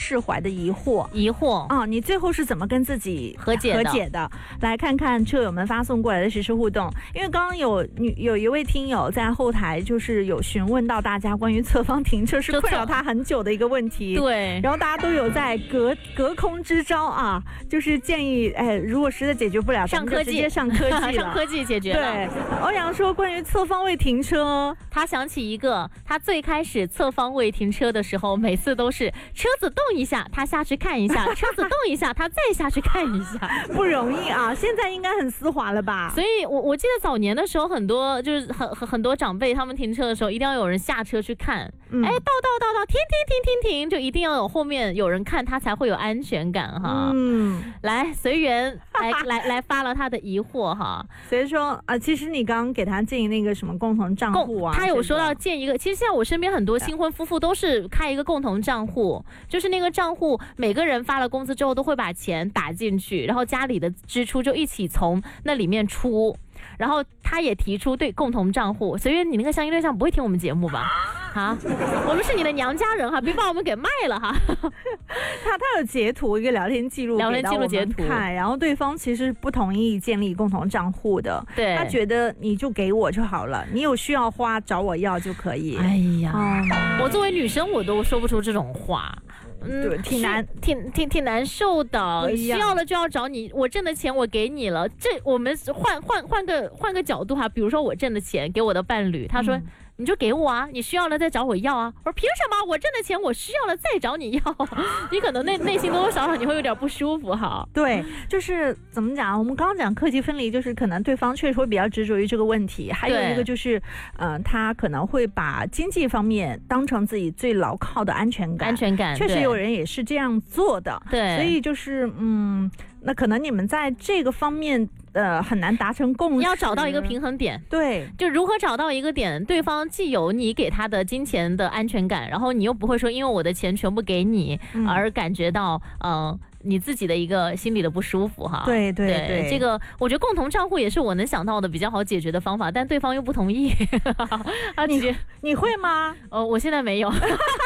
释怀的疑惑啊， 你最后是怎么跟自己和解的？ 来看看车友们发送过来的实时互动。因为刚刚有一位听友在后台就是有询问到大家关于侧方停车是困扰他很久的一个问题， 对， 然后大家都有在隔空支招啊，就是建议如果实在解决不了， 上科技， 直接上科技了上科技解决了。 对，欧阳说关于侧方位停车， 他想起一个，他最开始侧方位停车的时候，每次都是车子动一下，他下去看一下，车子动一下，他再下去看一下， 不容易啊。现在应该很丝滑了吧？ 所以我记得早年的时候，很多就是很多长辈他们停车的时候，一定要有人下车去看，到，停，就一定要有后面有人看，他才会有安全感哈。来随缘来发了他的疑惑哈。 所以说其实你刚刚给他建议那个什么共同账户啊， 他有说到建一个，其实现在我身边很多新婚夫妇都是开一个共同账户，就是那个账户每个人发了工资之后都会把钱打进去，然后家里的支出就一起从那里面出。然后他也提出对共同账户，随缘你那个相亲对象不会听我们节目吧？啊，我们是你的娘家人哈，别把我们给卖了哈。 他有截图一个聊天记录截图看，然后对方其实不同意建立共同账户的， 对， 他觉得你就给我就好了，你有需要花找我要就可以。 哎呀，我作为女生我都说不出这种话。 对，挺难受的。需要了就要找你，我挣的钱我给你了。这我们换个角度哈，比如说我挣的钱给我的伴侣，他说。你就给我啊，你需要了再找我要啊。我说凭什么？我挣的钱我需要了再找你要？你可能内心多多少少你会有点不舒服哈。 对，就是怎么讲？我们刚刚讲课题分离，就是可能对方确实会比较执着于这个问题，还有一个就是，他可能会把经济方面当成自己最牢靠的安全感。确实有人也是这样做的。 对， 所以就是那可能你们在这个方面很难达成共识， 要找到一个平衡点。 对， 就如何找到一个点，对方既有你给他的金钱的安全感，然后你又不会说因为我的钱全部给你而感觉到你自己的一个心里的不舒服哈。 对， 这个我觉得共同账户也是我能想到的比较好解决的方法，但对方又不同意。 你会吗？ 我现在没有。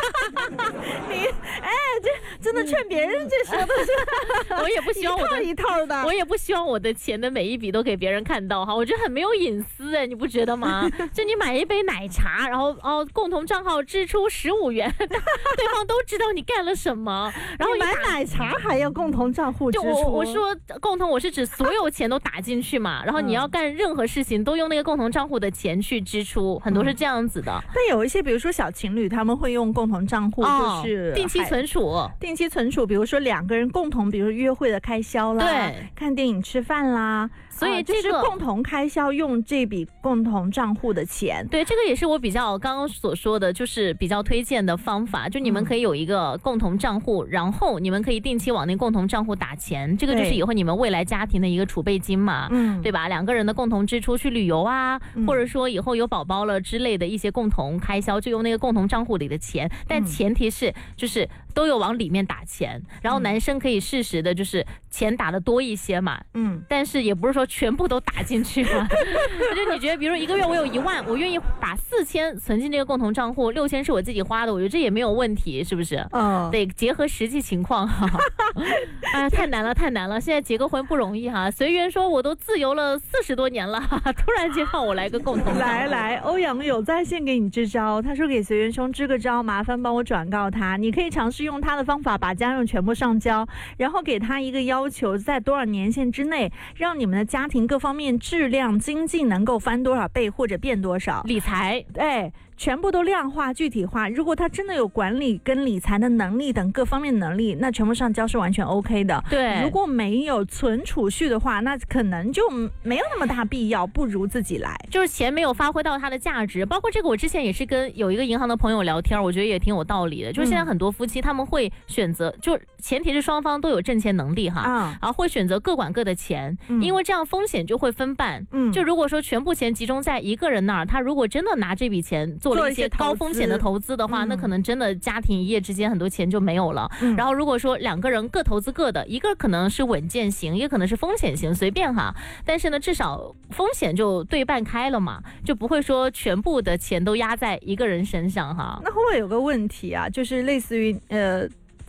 这真的劝别人，这说的是我也不希望一套的， 我也不希望我的钱的每一笔都给别人看到哈，我觉得很没有隐私哎，你不觉得吗？就你买一杯奶茶，然后共同账号支出15元，对方都知道你干了什么，然后你买奶茶还要共同账户支出？ 就我说共同，我是指所有钱都打进去嘛，然后你要干任何事情都用那个共同账户的钱去支出，很多是这样子的。 但有一些，比如说小情侣，他们会用共同账户，就是定期存储， 比如说2个人共同，比如说约会的开销啦， 对， 看电影、吃饭啦。 所以这个共同开销用这笔共同账户的钱， 对，这个也是我比较刚刚所说的，就是比较推荐的方法。就你们可以有一个共同账户，然后你们可以定期往那共同账户打钱，这个就是以后你们未来家庭的一个储备金嘛，对吧？2个人的共同支出去旅游啊，或者说以后有宝宝了之类的一些共同开销，就用那个共同账户里的钱，但前提是就是都有往里面打钱，然后男生可以适时的就是钱打的多一些嘛，但是也不是说全部都打进去嘛。就你觉得比如说一个月我有1万，我愿意把4000存进这个共同账户，6000是我自己花的，我觉得这也没有问题，是不是？得结合实际情况哈。哎呀，太难了，现在结个婚不容易哈。随缘说我都自由了40多年了，突然间让我来个共同账户。 来，欧阳有在线给你支招，他说给随缘兄支个招，麻烦帮我转告他，你可以尝试用他的方法把家用全部上交，然后给他一个要求，在多少年限之内让你们的家庭各方面质量经济能够翻多少倍或者变多少， 理财全部都量化具体化。如果他真的有管理跟理财的能力等各方面能力，那全部上交是完全 OK 的。 对， 如果没有存储蓄的话，那可能就没有那么大必要，不如自己来， 就是钱没有发挥到它的价值。包括这个我之前也是跟有一个银行的朋友聊天，我觉得也挺有道理的，就是现在很多夫妻他们会选择，就前提是双方都有挣钱能力哈，然后会选择各管各的钱，因为这样风险就会分半。就如果说全部钱集中在一个人那儿，他如果真的拿这笔钱做了一些高风险的投资的话，那可能真的家庭一夜之间很多钱就没有了。然后如果说2个人各投资各的，一个可能是稳健型，一个可能是风险型，随便哈，但是呢至少风险就对半开了嘛，就不会说全部的钱都压在一个人身上哈。 那会不会有个问题啊，就是类似于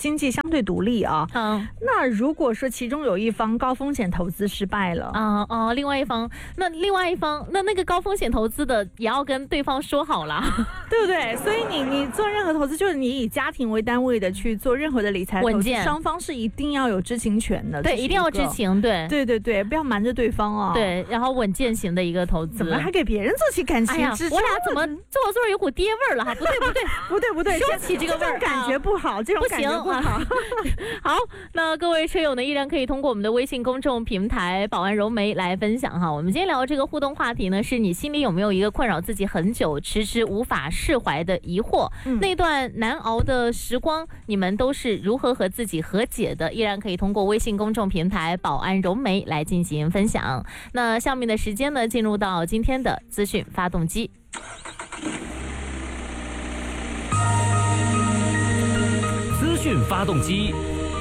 经济相对独立啊。那如果说其中有一方高风险投资失败了另外一方那个高风险投资的也要跟对方说好了， 对不对？所以你做任何投资，就是你以家庭为单位的去做任何的理财投资，双方是一定要有知情权的。 对，一定要知情。 对，不要瞒着对方啊。 对，然后稳健型的一个投资。 怎么还给别人做起感情支撑？ 我俩怎么做着有股爹味儿了哈？不对， 说起这个味儿，感觉不好，这种感觉不好。 好，那各位车友呢，依然可以通过我们的微信公众平台保安柔媒来分享哈。我们今天聊的这个互动话题呢，是你心里有没有一个困扰自己很久、迟迟无法释怀的疑惑？那段难熬的时光，你们都是如何和自己和解的？依然可以通过微信公众平台保安柔媒来进行分享。那下面的时间呢，进入到今天的资讯发动机。 资讯发动机。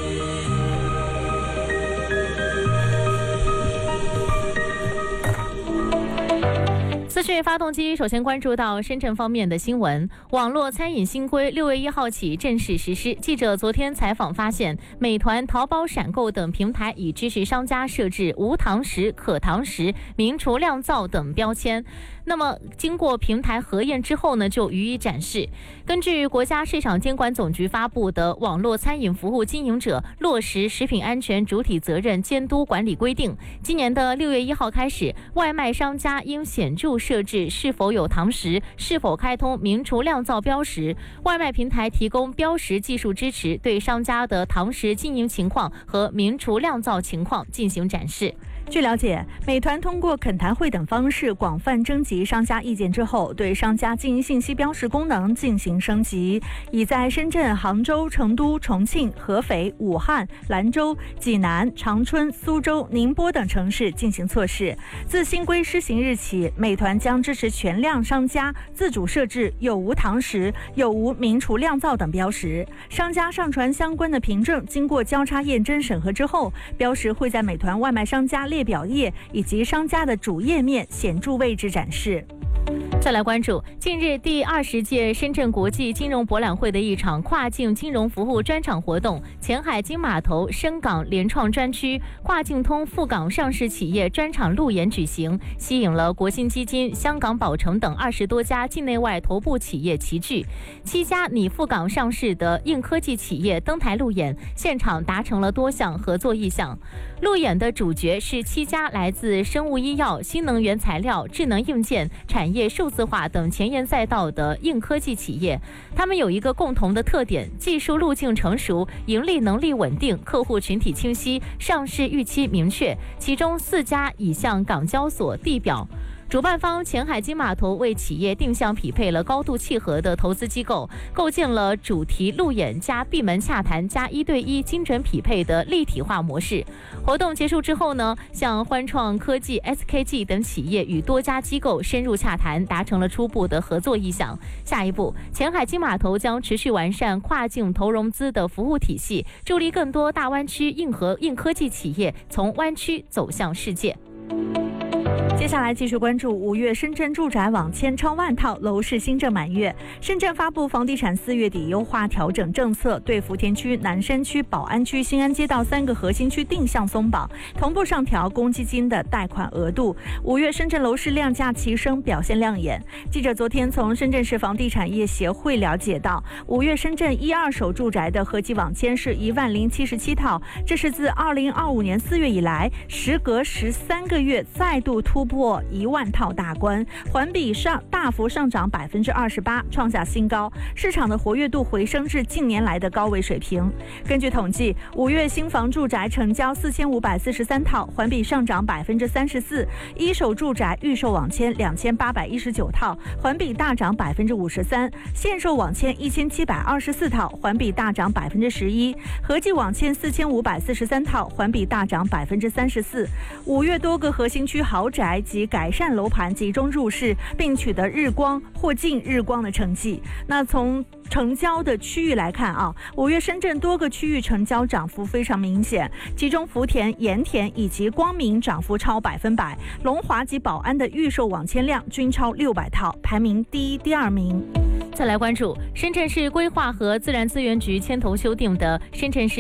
资讯发动机首先关注到深圳方面的新闻，网络餐饮新规6月1号起正式实施。记者昨天采访发现，美团、淘宝、闪购等平台已支持商家设置无堂食、可堂食、明厨亮灶等标签。那么经过平台核验之后呢，就予以展示。根据国家市场监管总局发布的《网络餐饮服务经营者落实食品安全主体责任监督管理规定》，今年的6月1号开始，外卖商家应显著设置是否有堂食、是否开通明厨亮灶标识，外卖平台提供标识技术支持，对商家的堂食经营情况和明厨亮灶情况进行展示。 据了解，美团通过恳谈会等方式广泛征集商家意见之后，对商家经营信息标识功能进行升级，已在深圳、杭州、成都、重庆、合肥、武汉、兰州、济南、长春、苏州、宁波等城市进行测试。自新规施行日起，美团将支持全量商家自主设置有无堂食、有无明厨亮灶等标识。商家上传相关的凭证，经过交叉验证审核之后，标识会在美团外卖商家列表页以及商家的主页面显著位置展示。 再来关注近日第20届深圳国际金融博览会的一场跨境金融服务专场活动——前海金码头深港联创专区跨境通赴港上市企业专场路演举行，吸引了国新基金、香港宝诚等20多家境内外头部企业齐聚。7家拟赴港上市的硬科技企业登台路演，现场达成了多项合作意向。路演的主角是7家来自生物医药、新能源材料、智能硬件、产业数字化等前沿赛道的硬科技企业，他们有一个共同的特点：技术路径成熟，盈利能力稳定，客户群体清晰，上市预期明确。其中4家已向港交所递表。主办方前海金码头为企业定向匹配了高度契合的投资机构，构建了主题路演加闭门洽谈加1对1精准匹配的立体化模式。活动结束之后呢，像欢创科技、SKG 等企业与多家机构深入洽谈，达成了初步的合作意向。下一步，前海金码头将持续完善跨境投融资的服务体系，助力更多大湾区硬科技企业从湾区走向世界。 接下来继续关注5月深圳住宅网签超万套，楼市新政满月。深圳发布房地产4月底优化调整政策，对福田区、南山区、宝安区、新安街道3个核心区定向松绑，同步上调公积金的贷款额度。5月深圳楼市量价齐升，表现亮眼。记者昨天从深圳市房地产业协会了解到，5月深圳1、2手住宅的合计网签是10077套，这是自2025年4月以来，时隔13个月再度突破1万套大关，环比大幅上涨28%，创下新高，市场的活跃度回升至近年来的高位水平。根据统计，5月新房住宅成交4543套，环比上涨34%；一手住宅预售网签2819套，环比大涨53%；现售网签1724套，环比大涨11%；合计网签4543套，环比大涨34%。5月多个核心区豪宅及改善楼盘集中入市，并取得日光或近日光的成绩。那从成交的区域来看5月深圳多个区域成交涨幅非常明显，其中福田、盐田以及光明涨幅超100%，龙华及宝安的预售网签量均超600套，排名第1、第2名。 再来关注深圳市规划和自然资源局牵头修订的《深圳市